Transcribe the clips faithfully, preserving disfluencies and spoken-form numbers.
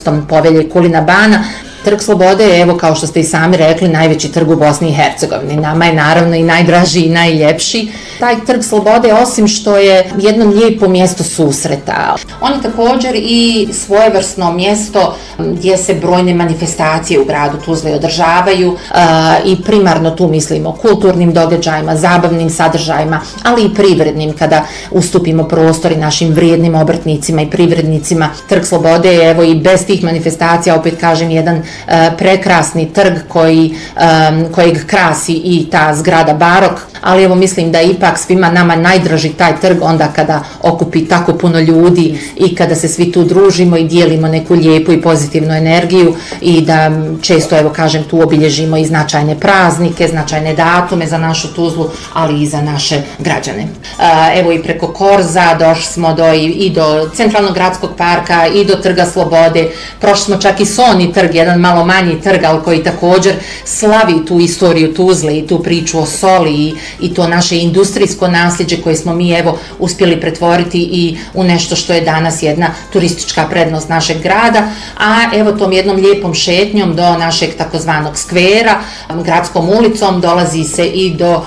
Povelje Kulina Bana. Trg Slobode je, evo kao što ste i sami rekli, najveći trg u Bosni i Hercegovini. Nama je naravno i najdraži i najljepši. Taj Trg Slobode, osim što je jedno lijepo mjesto susreta, on je također i svojevrsno mjesto gdje se brojne manifestacije u gradu Tuzle održavaju i primarno tu mislimo o kulturnim događajima, zabavnim sadržajima, ali i privrednim, kada ustupimo prostori našim vrijednim obrtnicima i privrednicima. Trg Slobode je, evo i bez tih manifestacija, opet kažem, jedan prekrasni trg koji, kojeg krasi i ta zgrada Barok, ali evo mislim da je ipak svima nama najdraži taj trg onda kada okupi tako puno ljudi i kada se svi tu družimo i dijelimo neku lijepu i pozitivnu energiju i da često, evo kažem, tu obilježimo i značajne praznike, značajne datume za našu Tuzlu, ali i za naše građane. Evo i preko Korza došli smo do, i do Centralnog gradskog parka i do Trga Slobode, prošli smo čak i Soni trg, jedan malo manji trg, ali koji također slavi tu istoriju Tuzle i tu priču o soli i, i to naše industrijsko nasljeđe koje smo mi evo uspjeli pretvoriti i u nešto što je danas jedna turistička prednost našeg grada, a evo tom jednom lijepom šetnjom do našeg takozvanog skvera, gradskom ulicom, dolazi se i do,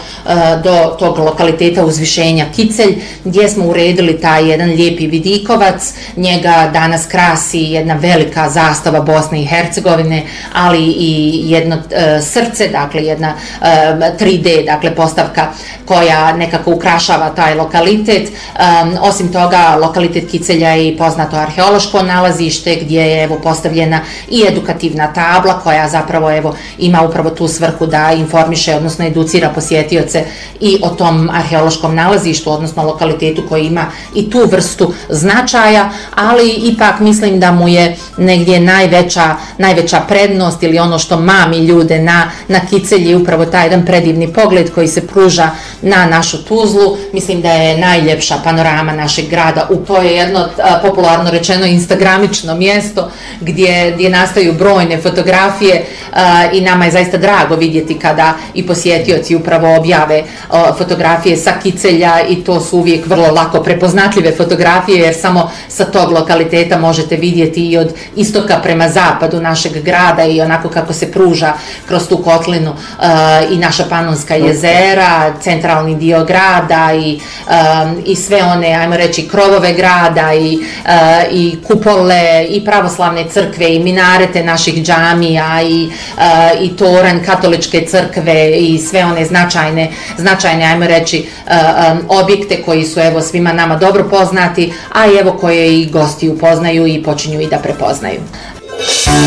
do tog lokaliteta uzvišenja Kicelj, gdje smo uredili taj jedan lijepi vidikovac. Njega danas krasi jedna velika zastava Bosne i Hercegovine, ali i jedno e, srce, dakle jedna e, tri D, dakle postavka koja nekako ukrašava taj lokalitet. E, osim toga, lokalitet Kicelja je i poznato arheološko nalazište gdje je evo postavljena i edukativna tabla koja zapravo evo ima upravo tu svrhu da informiše, odnosno educira posjetioce i o tom arheološkom nalazištu, odnosno lokalitetu koji ima i tu vrstu značaja, ali ipak mislim da mu je negdje najveća, najveća prednost ili ono što mami ljude na, na Kicelj je upravo taj jedan predivni pogled koji se pruža na našu Tuzlu. Mislim da je najljepša panorama našeg grada. U to je jedno a, popularno rečeno instagramično mjesto gdje, gdje nastaju brojne fotografije a, i nama je zaista drago vidjeti kada i posjetioci upravo objave a, fotografije sa Kicelja i to su uvijek vrlo lako prepoznatljive fotografije jer samo sa tog lokaliteta možete vidjeti i od istoka prema zapadu našeg grada i onako kako se pruža kroz tu kotlinu uh, i naša Panonska jezera, centralni dio grada i, um, i sve one, ajmo reći, krovove grada i, uh, i kupole i pravoslavne crkve i minarete naših džamija i, uh, i toranj katoličke crkve i sve one značajne, značajne ajmo reći, uh, um, objekte koji su evo svima nama dobro poznati, a i evo koje i gosti upoznaju i počinju i da prepoznaju.